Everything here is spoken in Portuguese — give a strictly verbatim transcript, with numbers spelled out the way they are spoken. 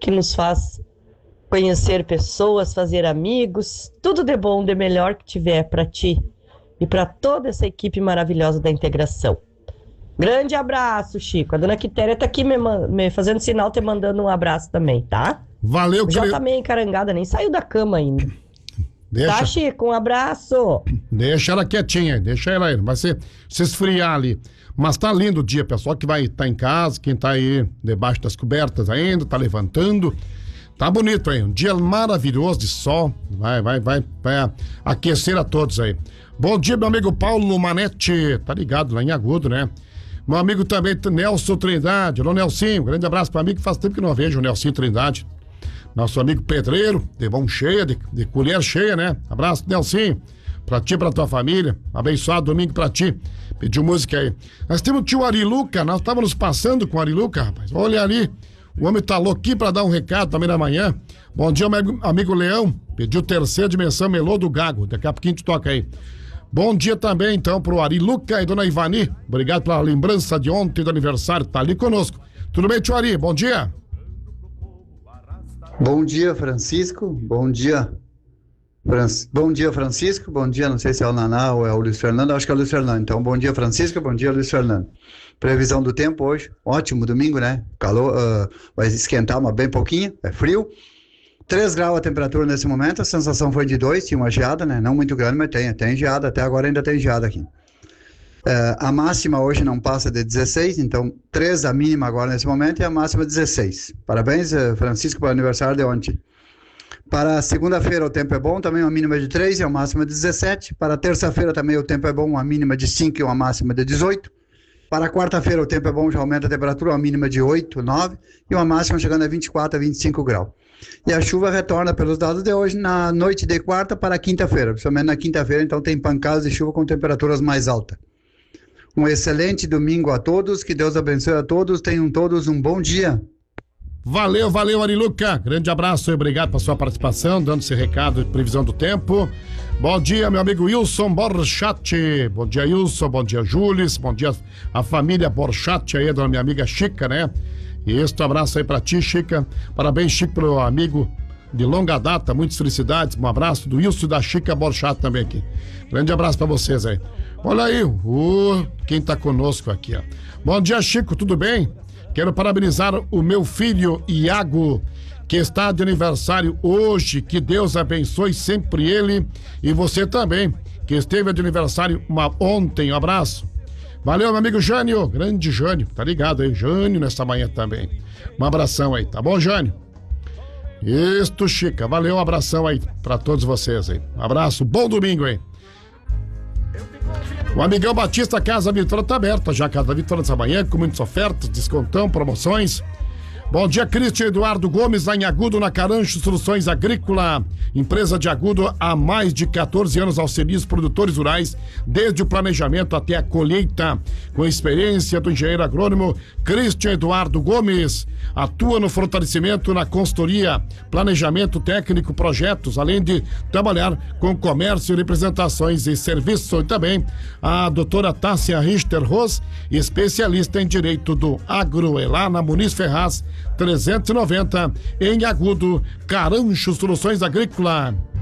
que nos faz conhecer pessoas, fazer amigos, tudo de bom, de melhor que tiver para ti e para toda essa equipe maravilhosa da integração. Grande abraço, Chico. A dona Quitéria tá aqui me, me fazendo sinal, te mandando um abraço também, tá? Valeu, Já cre... tá meio encarangada, nem saiu da cama ainda. Deixa... Tá, Chico? Um abraço. Deixa ela quietinha, deixa ela aí, vai se, se esfriar ali. Mas tá lindo o dia, pessoal que vai estar tá em casa, quem tá aí debaixo das cobertas ainda, tá levantando. Tá bonito aí, um dia maravilhoso de sol, vai, vai, vai, vai aquecer a todos aí. Bom dia, meu amigo Paulo Manete, tá ligado lá em Agudo, né? Meu amigo também, Nelson Trindade. Alô, Nelsinho, grande abraço para mim, que faz tempo que não vejo o Nelsinho Trindade. Nosso amigo pedreiro, de mão cheia, de, de colher cheia, né? Abraço, Nelsinho, pra ti e pra tua família. Abençoado domingo pra ti. Pediu música aí. Nós temos o tio Ariluca, nós estávamos passando com o Ariluca, rapaz. Olha ali, o homem tá louquinho pra dar um recado também da manhã. Bom dia, amigo, amigo Leão. Pediu terceira dimensão Melô do Gago. Daqui a pouquinho tu toca aí. Bom dia também, então, pro Ari Luca e dona Ivani. Obrigado pela lembrança de ontem do aniversário. Tá ali conosco. Tudo bem, tio Ari? Bom dia. Bom dia, Francisco. Bom dia. Fran... Bom dia, Francisco. Bom dia, não sei se é o Naná ou é o Luiz Fernando. Acho que é o Luiz Fernando. Então, bom dia, Francisco. Bom dia, Luiz Fernando. Previsão do tempo hoje. Ótimo, domingo, né? Calor, uh, vai esquentar, mas bem pouquinho. É frio. três graus a temperatura nesse momento, a sensação foi de dois, tinha uma geada, né? Não muito grande, mas tem, tem geada, até agora ainda tem geada aqui. É, a máxima hoje não passa de dezesseis, então três a mínima agora nesse momento e a máxima dezesseis. Parabéns, Francisco, pelo aniversário de ontem. Para segunda-feira o tempo é bom, também uma mínima de três e uma máxima de dezessete. Para terça-feira também o tempo é bom, uma mínima de cinco e uma máxima de dezoito. Para quarta-feira o tempo é bom, já aumenta a temperatura, uma mínima de oito, nove e uma máxima chegando a vinte e quatro a vinte e cinco graus. E a chuva retorna pelos dados de hoje na noite de quarta para quinta-feira, principalmente na quinta-feira, então tem pancadas de chuva com temperaturas mais altas. Um excelente domingo a todos, que Deus abençoe a todos, tenham todos um bom dia. Valeu, valeu, Ariluca, grande abraço e obrigado pela sua participação, dando esse recado de previsão do tempo. Bom dia, meu amigo Wilson Borchat, bom dia, Wilson, bom dia, Júlis, bom dia a família Borchat aí, da minha amiga Chica, né? E este abraço aí pra ti, Chica. Parabéns, Chico, pro amigo de longa data. Muitas felicidades. Um abraço do Wilson e da Chica Borchat também aqui. Grande abraço pra vocês aí. Olha aí, uh, quem tá conosco aqui, ó. Bom dia, Chico, tudo bem? Quero parabenizar o meu filho, Iago, que está de aniversário hoje. Que Deus abençoe sempre ele e você também, que esteve de aniversário uma, ontem. Um abraço. Valeu, meu amigo Jânio, grande Jânio, tá ligado aí, Jânio, nessa manhã também. Um abração aí, tá bom, Jânio? Isto, Chica, valeu, um abração aí pra todos vocês aí. Um abraço, bom domingo aí. O Amigão Batista Casa Vitória tá aberta já, Casa Vitória nessa manhã, com muitas ofertas, descontão, promoções. Bom dia, Cristian Eduardo Gomes, lá em Agudo, na Carancho Soluções Agrícola. Empresa de Agudo há mais de quatorze anos auxilia os produtores rurais, desde o planejamento até a colheita. Com a experiência do engenheiro agrônomo Cristian Eduardo Gomes, atua no fortalecimento na consultoria, planejamento técnico, projetos, além de trabalhar com comércio, representações e serviços. E também a doutora Tássia Richter Ros, especialista em direito do agro, é lá na Muniz Ferraz trezentos e noventa, em Agudo, Carancho Soluções Agrícola.